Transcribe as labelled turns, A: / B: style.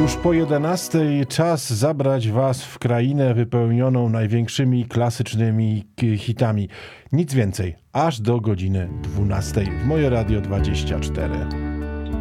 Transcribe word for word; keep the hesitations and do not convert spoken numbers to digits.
A: Już po jedenastej czas zabrać Was w krainę wypełnioną największymi klasycznymi k- hitami. Nic więcej, aż do godziny dwunastej w Moje Radio dwadzieścia cztery.